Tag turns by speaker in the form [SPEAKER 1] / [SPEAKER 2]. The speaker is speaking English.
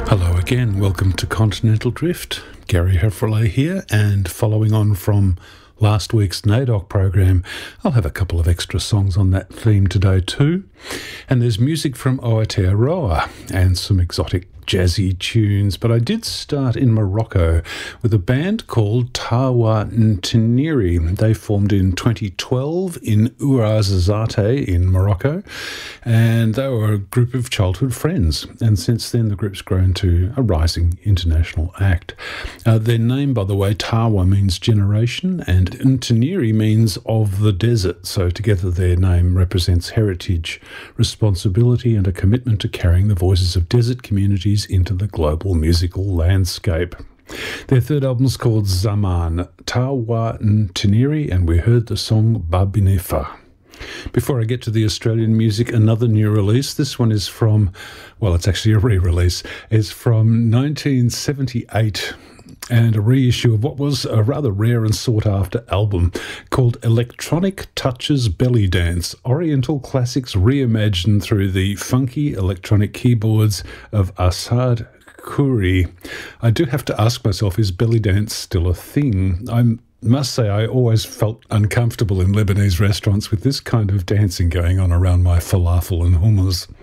[SPEAKER 1] Hello again, welcome to Continental Drift. Gary Hefferle here, and following on from last week's NAIDOC program, I'll have a couple of extra songs on that theme today too. And there's music from Aotearoa and some exotic jazzy tunes, but I did start in Morocco with a band called Tawa Nteniri. They formed in 2012 in Ouarzazate in Morocco, and they were a group of childhood friends, and since then the group's grown to a rising international act. Their name, by the way, Tawa means generation, and Nteniri means of the desert, so together their name represents heritage, responsibility, and a commitment to carrying the voices of desert communities into the global musical landscape. Their third album's called Zaman, Tawa Nteniri, and we heard the song Babinefa. Before I get to the Australian music, another new release. This one is from, well, it's actually a re-release. It's from 1978 and a reissue of what was a rather rare and sought-after album called Electronic Touches Belly Dance, Oriental Classics reimagined through the funky electronic keyboards of Asad Khoury. I do have to ask myself, is belly dance still a thing? I must say I always felt uncomfortable in Lebanese restaurants with this kind of dancing going on around my falafel and hummus.